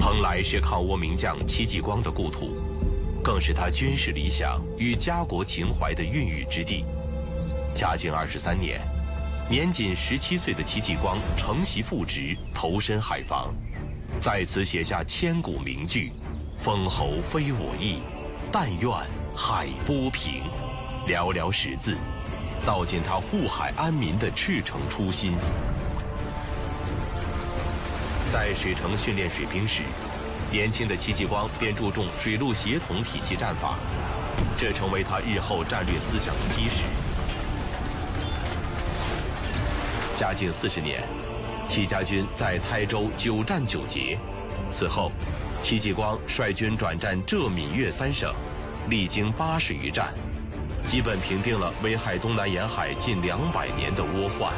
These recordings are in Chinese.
蓬莱是抗倭名将戚继光的故土，更是他军事理想与家国情怀的孕育之地。嘉靖23年，年仅17岁的戚继光承袭父职，投身海防，在此写下千古名句：“封侯非我意，但愿海波平。”寥寥10字，道尽他护海安民的赤诚初心。在水城训练水兵时，年轻的戚继光便注重水陆协同体系战法，这成为他日后战略思想的基石。嘉靖40年，戚家军在台州9战9捷，此后，戚继光率军转战浙闽粤3省，历经80余战，基本平定了危害东南沿海近200年的倭患。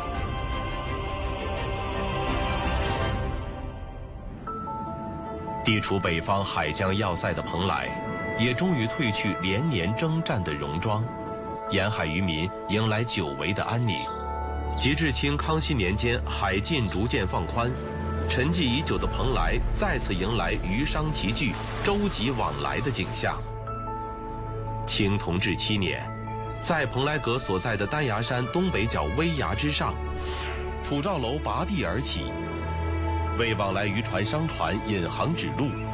地处北方海疆要塞的蓬莱，也终于褪去连年征战的戎装，沿海渔民迎来久违的安宁。及至清康熙年间，海禁逐渐放宽，沉寂已久的蓬莱再次迎来渔商齐聚、舟楫往来的景象。清同治7年，在蓬莱阁所在的丹崖山东北角危崖之上，普照楼拔地而起，为往来渔船商船引航指路，